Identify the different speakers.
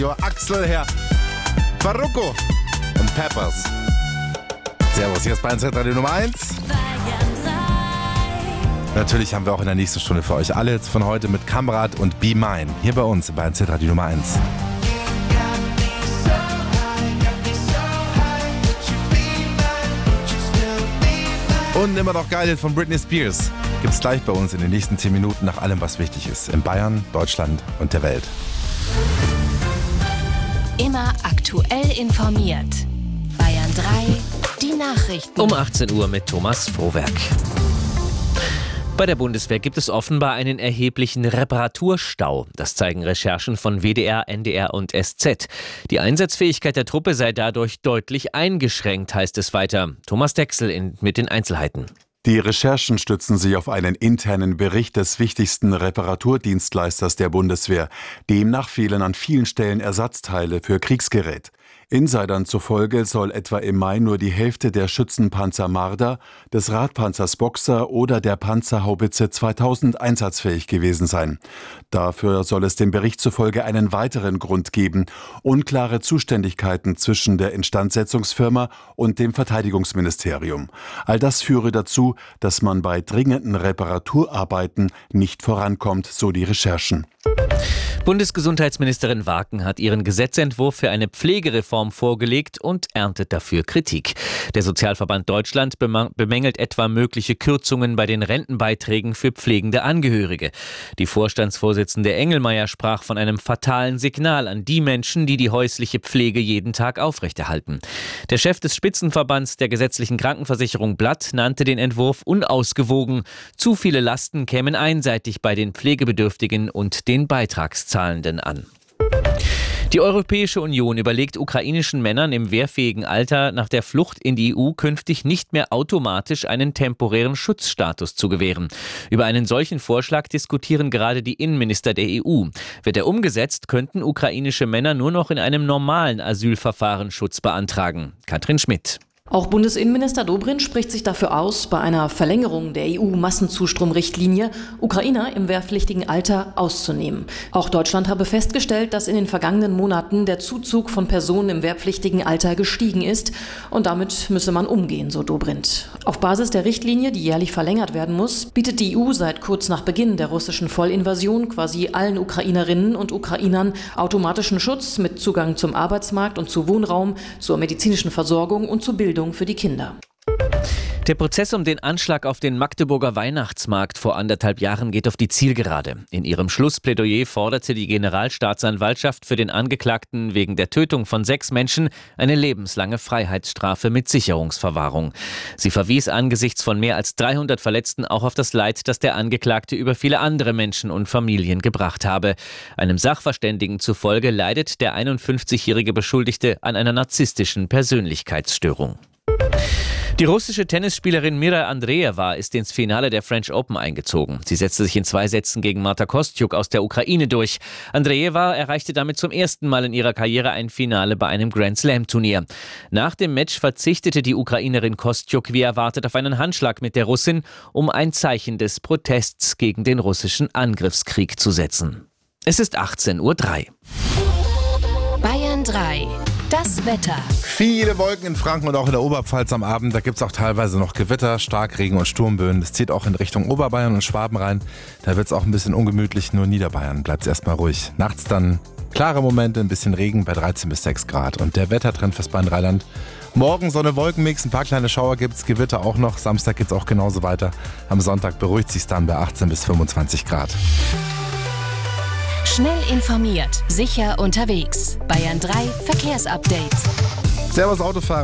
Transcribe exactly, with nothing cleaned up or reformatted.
Speaker 1: Axel, Herr Farruko und Peppers. Servus, hier ist Bayern Z Radio Nummer eins. Natürlich haben wir auch in der nächsten Stunde für euch alle jetzt von heute mit Kamerad und Be Mine hier bei uns in Bayern Z Radio Nummer eins. Und immer noch geil von Britney Spears. Gibt's gleich bei uns in den nächsten zehn Minuten nach allem, was wichtig ist. In Bayern, Deutschland und der Welt.
Speaker 2: Immer aktuell informiert. Bayern drei, die Nachrichten.
Speaker 3: Um achtzehn Uhr mit Thomas Frohwerk. Bei der Bundeswehr gibt es offenbar einen erheblichen Reparaturstau. Das zeigen Recherchen von W D R, N D R und S Z. Die Einsatzfähigkeit der Truppe sei dadurch deutlich eingeschränkt, heißt es weiter. Thomas Dexel in, mit den Einzelheiten.
Speaker 4: Die Recherchen stützen sich auf einen internen Bericht des wichtigsten Reparaturdienstleisters der Bundeswehr. Demnach fehlen an vielen Stellen Ersatzteile für Kriegsgerät. Insidern zufolge soll etwa im Mai nur die Hälfte der Schützenpanzer Marder, des Radpanzers Boxer oder der Panzerhaubitze zweitausend einsatzfähig gewesen sein. Dafür soll es dem Bericht zufolge einen weiteren Grund geben: unklare Zuständigkeiten zwischen der Instandsetzungsfirma und dem Verteidigungsministerium. All das führe dazu, dass man bei dringenden Reparaturarbeiten nicht vorankommt, so die Recherchen.
Speaker 3: Bundesgesundheitsministerin Waken hat ihren Gesetzentwurf für eine Pflegereform vorgelegt und erntet dafür Kritik. Der Sozialverband Deutschland bemängelt etwa mögliche Kürzungen bei den Rentenbeiträgen für pflegende Angehörige. Die Vorstandsvorsitzende Engelmeier sprach von einem fatalen Signal an die Menschen, die die häusliche Pflege jeden Tag aufrechterhalten. Der Chef des Spitzenverbands der gesetzlichen Krankenversicherung Blatt nannte den Entwurf unausgewogen. Zu viele Lasten kämen einseitig bei den Pflegebedürftigen und den Beitragszahlenden an. Die Europäische Union überlegt ukrainischen Männern im wehrfähigen Alter nach der Flucht in die E U künftig nicht mehr automatisch einen temporären Schutzstatus zu gewähren. Über einen solchen Vorschlag diskutieren gerade die Innenminister der E U. Wird er umgesetzt, könnten ukrainische Männer nur noch in einem normalen Asylverfahren Schutz beantragen. Katrin Schmidt.
Speaker 5: Auch Bundesinnenminister Dobrindt spricht sich dafür aus, bei einer Verlängerung der E U-Massenzustromrichtlinie Ukrainer im wehrpflichtigen Alter auszunehmen. Auch Deutschland habe festgestellt, dass in den vergangenen Monaten der Zuzug von Personen im wehrpflichtigen Alter gestiegen ist, und damit müsse man umgehen, so Dobrindt. Auf Basis der Richtlinie, die jährlich verlängert werden muss, bietet die E U seit kurz nach Beginn der russischen Vollinvasion quasi allen Ukrainerinnen und Ukrainern automatischen Schutz mit Zugang zum Arbeitsmarkt und zu Wohnraum, zur medizinischen Versorgung und zur Bildung für die Kinder.
Speaker 3: Der Prozess um den Anschlag auf den Magdeburger Weihnachtsmarkt vor anderthalb Jahren geht auf die Zielgerade. In ihrem Schlussplädoyer forderte die Generalstaatsanwaltschaft für den Angeklagten wegen der Tötung von sechs Menschen eine lebenslange Freiheitsstrafe mit Sicherungsverwahrung. Sie verwies angesichts von mehr als dreihundert Verletzten auch auf das Leid, das der Angeklagte über viele andere Menschen und Familien gebracht habe. Einem Sachverständigen zufolge leidet der einundfünfzigjährige Beschuldigte an einer narzisstischen Persönlichkeitsstörung. Die russische Tennisspielerin Mira Andreeva ist ins Finale der French Open eingezogen. Sie setzte sich in zwei Sätzen gegen Marta Kostyuk aus der Ukraine durch. Andreeva erreichte damit zum ersten Mal in ihrer Karriere ein Finale bei einem Grand-Slam-Turnier. Nach dem Match verzichtete die Ukrainerin Kostyuk wie erwartet auf einen Handschlag mit der Russin, um ein Zeichen des Protests gegen den russischen Angriffskrieg zu setzen. Es ist achtzehn Uhr drei.
Speaker 2: Bayern drei. Das Wetter.
Speaker 1: Viele Wolken in Franken und auch in der Oberpfalz am Abend. Da gibt es auch teilweise noch Gewitter, Starkregen und Sturmböen. Das zieht auch in Richtung Oberbayern und Schwaben rein. Da wird es auch ein bisschen ungemütlich, nur Niederbayern bleibt es erstmal ruhig. Nachts dann klare Momente, ein bisschen Regen bei dreizehn bis sechs Grad. Und der Wettertrend fürs Bayern-Rheinland: morgen Sonne, Wolkenmix, ein paar kleine Schauer gibt es, Gewitter auch noch. Samstag geht es auch genauso weiter. Am Sonntag beruhigt sich dann bei achtzehn bis fünfundzwanzig Grad.
Speaker 2: Schnell informiert, sicher unterwegs. Bayern drei Verkehrsupdate.
Speaker 1: Servus Autofahrer.